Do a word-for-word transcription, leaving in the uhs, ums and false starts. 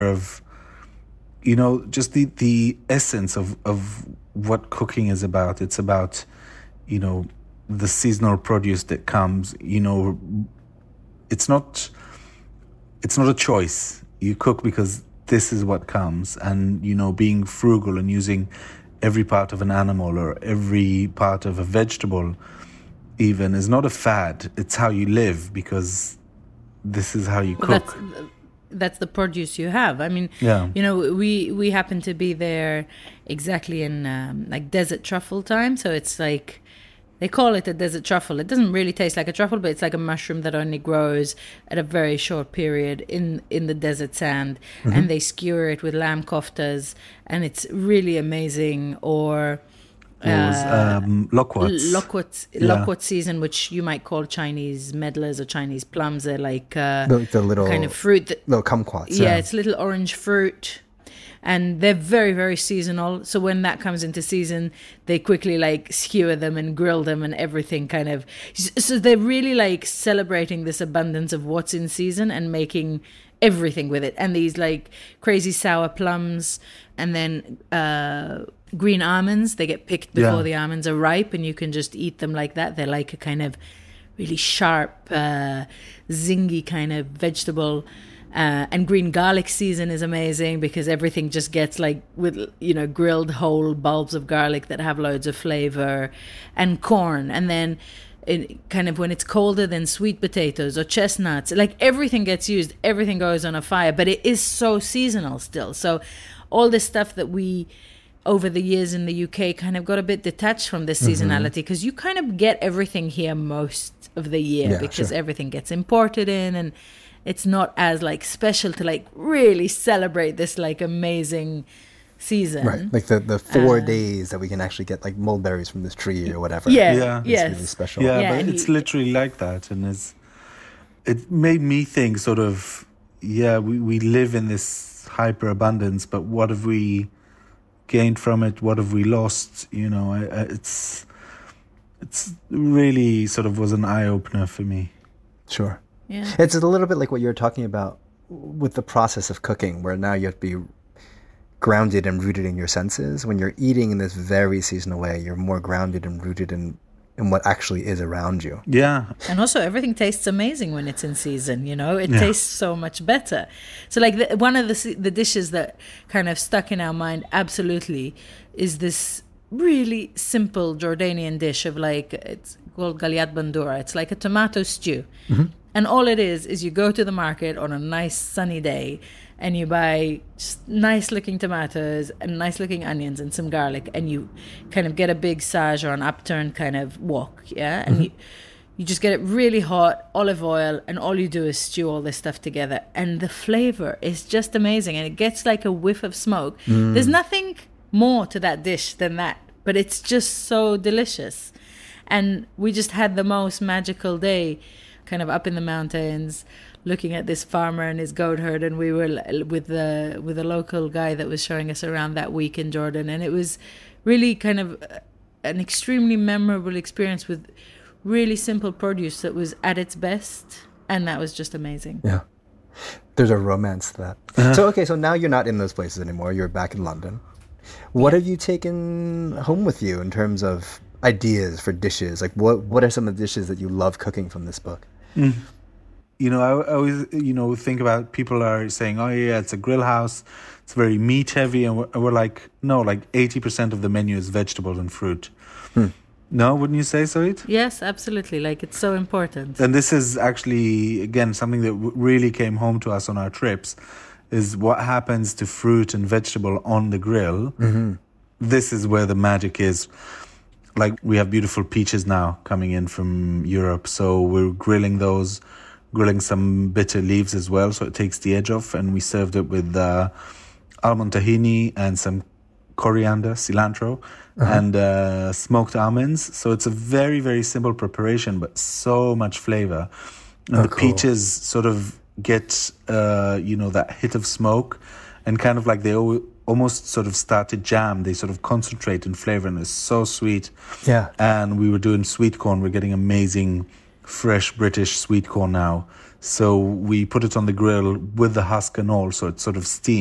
of, you know, just the, the essence of, of what cooking is about. It's about, you know, the seasonal produce that comes, you know, it's not, it's not a choice. You cook because this is what comes, and, you know, being frugal and using every part of an animal or every part of a vegetable even is not a fad. It's how you live, because this is how you cook. That's, that's the produce you have. I mean, yeah. you know, we, we happen to be there exactly in um, like desert truffle time. So it's like, they call it a desert truffle. It doesn't really taste like a truffle, but it's like a mushroom that only grows at a very short period in, in the desert sand. Mm-hmm. And they skewer it with lamb koftas, and it's really amazing. Or Those uh, um, loquats. Loquat, yeah. loquat season, which you might call Chinese medlars or Chinese plums. They're like uh, the, the little kind of fruit. That, little kumquats. Yeah, yeah, it's little orange fruit. And they're very, very seasonal. So when that comes into season, they quickly like skewer them and grill them and everything kind of. So they're really like celebrating this abundance of what's in season and making everything with it. And these like crazy sour plums, and then uh, green almonds. They get picked before yeah. the almonds are ripe, and you can just eat them like that. They're like a kind of really sharp, uh, zingy kind of vegetable. Uh, and green garlic season is amazing, because everything just gets like with, you know, grilled whole bulbs of garlic that have loads of flavor, and corn. And then it kind of when it's colder, then sweet potatoes or chestnuts, like everything gets used, everything goes on a fire, but it is so seasonal still. So all this stuff that we over the years in the U K kind of got a bit detached from this seasonality, because mm-hmm. you kind of get everything here most of the year, yeah, because sure. everything gets imported in, and it's not as like special to like really celebrate this like amazing season. Right. Like the, the four uh, days that we can actually get like mulberries from this tree or whatever. Yeah. Yeah. It's yes. really special. Yeah, yeah but it's literally like that. And it's, it made me think sort of, yeah, we, we live in this hyper abundance, but what have we gained from it? What have we lost? You know, I, I, it's, it's really sort of was an eye opener for me. Sure. Yeah. It's a little bit like what you were talking about with the process of cooking, where now you have to be grounded and rooted in your senses. When you're eating in this very seasonal way, you're more grounded and rooted in, in what actually is around you. Yeah. And also everything tastes amazing when it's in season, you know? It yeah. tastes so much better. So like the, one of the the dishes that kind of stuck in our mind absolutely is this really simple Jordanian dish of like, it's called galyat bandura. It's like a tomato stew. Mm-hmm. And all it is, is you go to the market on a nice sunny day and you buy just nice looking tomatoes and nice looking onions and some garlic, and you kind of get a big sage or an upturned kind of wok, yeah? And mm-hmm. you, you just get it really hot, olive oil, and all you do is stew all this stuff together. And the flavor is just amazing, and it gets like a whiff of smoke. Mm. There's nothing more to that dish than that, but it's just so delicious. And we just had the most magical day kind of up in the mountains, looking at this farmer and his goat herd, and we were with the with a local guy that was showing us around that week in Jordan, and it was really kind of an extremely memorable experience with really simple produce that was at its best, and that was just amazing. Yeah, there's a romance to that. Uh-huh. So okay, so now you're not in those places anymore. You're back in London. What yeah. have you taken home with you in terms of ideas for dishes? Like what what are some of the dishes that you love cooking from this book? Mm. You know, I, I always, you know, think about people are saying, oh yeah, it's a grill house, it's very meat heavy, and we're, and we're like, no, like eighty percent of the menu is vegetable and fruit. Hmm. No, wouldn't you say so? It? Yes, absolutely. Like it's so important. And this is actually, again, something that w- really came home to us on our trips, is what happens to fruit and vegetable on the grill. Mm-hmm. This is where the magic is. Like we have beautiful peaches now coming in from Europe, so we're grilling those, grilling some bitter leaves as well, so it takes the edge off, and we served it with uh, almond tahini and some coriander, cilantro, uh-huh. and uh, smoked almonds. So it's a very, very simple preparation, but so much flavor. And oh, the cool. peaches sort of get, uh, you know, that hit of smoke, and kind of like they always, almost sort of start to jam. They sort of concentrate in flavor, and it's so sweet. Yeah. And we were doing sweet corn. We're getting amazing, fresh British sweet corn now. So we put it on the grill with the husk and all, so it's sort of steamed.